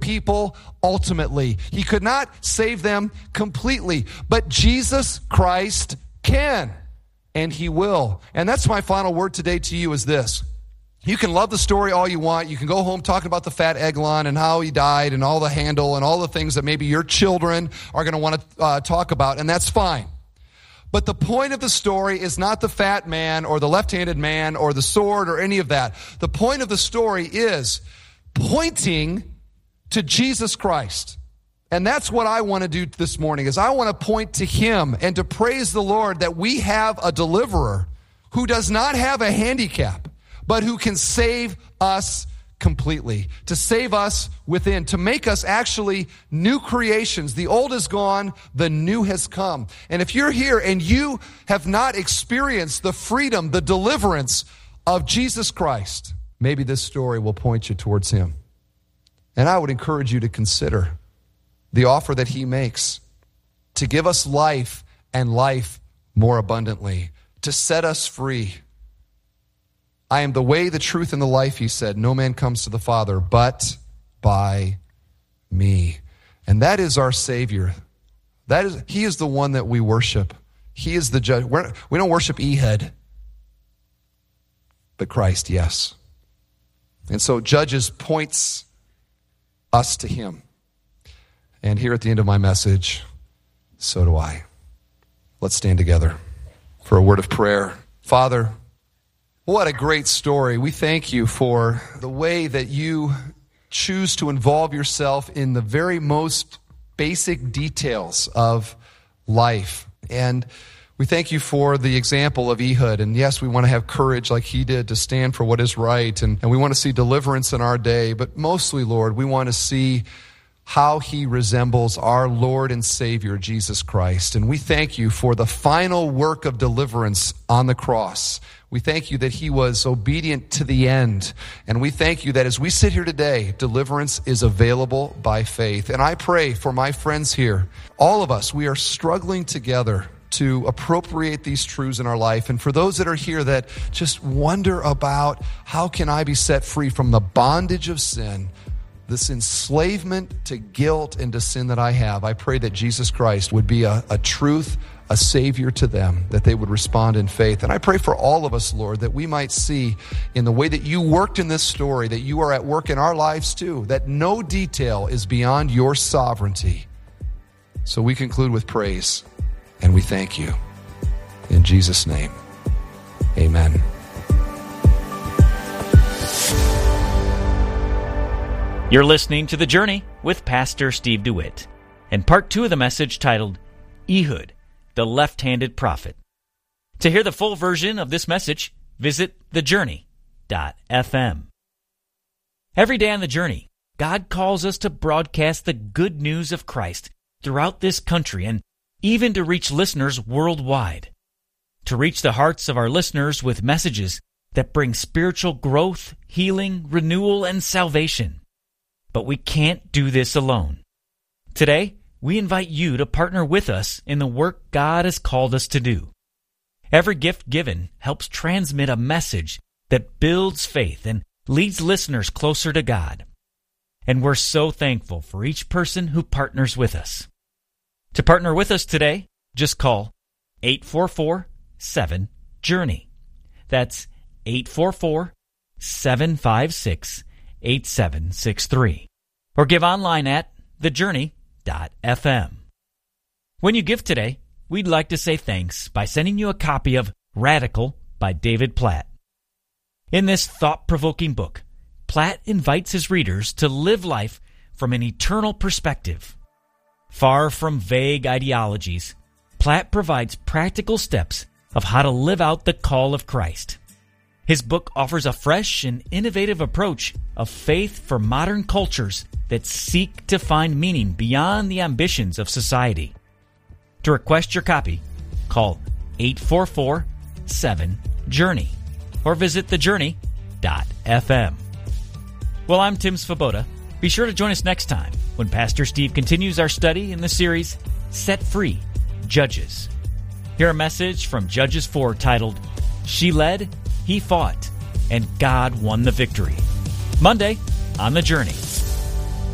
people ultimately. He could not save them completely. But Jesus Christ can, and he will. And that's my final word today to you is this. You can love the story all you want. You can go home talking about the fat Eglon and how he died and all the handle and all the things that maybe your children are going to want to talk about, and that's fine. But the point of the story is not the fat man or the left-handed man or the sword or any of that. The point of the story is pointing to Jesus Christ. And that's what I want to do this morning, is I want to point to him and to praise the Lord that we have a deliverer who does not have a handicap, but who can save us completely, to save us within, to make us actually new creations. The old is gone, the new has come. And if you're here and you have not experienced the freedom, the deliverance of Jesus Christ, maybe this story will point you towards him. And I would encourage you to consider the offer that he makes to give us life and life more abundantly, to set us free. I am the way, the truth, and the life, he said. No man comes to the Father but by me. And that is our Savior. He is the one that we worship. He is the judge. We don't worship Ehud, but Christ, yes. And so Judges points us to him. And here at the end of my message, so do I. Let's stand together for a word of prayer. Father, what a great story. We thank you for the way that you choose to involve yourself in the very most basic details of life. And we thank you for the example of Ehud. And yes, we want to have courage like he did to stand for what is right. And we want to see deliverance in our day. But mostly, Lord, we want to see how he resembles our Lord and Savior, Jesus Christ. And we thank you for the final work of deliverance on the cross. We thank you that he was obedient to the end. And we thank you that as we sit here today, deliverance is available by faith. And I pray for my friends here, all of us, we are struggling together to appropriate these truths in our life. And for those that are here that just wonder about how can I be set free from the bondage of sin, this enslavement to guilt and to sin that I have, I pray that Jesus Christ would be a truth, a Savior to them, that they would respond in faith. And I pray for all of us, Lord, that we might see in the way that you worked in this story, that you are at work in our lives too, that no detail is beyond your sovereignty. So we conclude with praise, and we thank you. In Jesus' name, amen. You're listening to The Journey with Pastor Steve DeWitt, and part 2 of the message titled, Ehud, the Left-Handed Prophet. To hear the full version of this message, visit thejourney.fm. Every day on The Journey, God calls us to broadcast the good news of Christ throughout this country and even to reach listeners worldwide. To reach the hearts of our listeners with messages that bring spiritual growth, healing, renewal, and salvation. But we can't do this alone. Today, we invite you to partner with us in the work God has called us to do. Every gift given helps transmit a message that builds faith and leads listeners closer to God. And we're so thankful for each person who partners with us. To partner with us today, just call 844-7-JOURNEY. That's 844-756-8763. Or give online at thejourney.fm. When you give today, we'd like to say thanks by sending you a copy of Radical by David Platt. In this thought-provoking book, Platt invites his readers to live life from an eternal perspective. Far from vague ideologies, Platt provides practical steps of how to live out the call of Christ. His book offers a fresh and innovative approach of faith for modern cultures that seek to find meaning beyond the ambitions of society. To request your copy, call 844-7-JOURNEY or visit thejourney.fm. Well, I'm Tim Svoboda. Be sure to join us next time when Pastor Steve continues our study in the series Set Free, Judges. Hear a message from Judges 4 titled, She Led, He Fought, and God Won the Victory. Monday on The Journey.